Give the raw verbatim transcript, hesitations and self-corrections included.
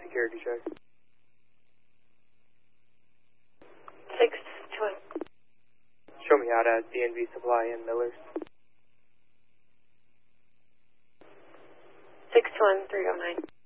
security check. Six to one. Show me out at D N V Supply in Millers. Six to one, three oh nine.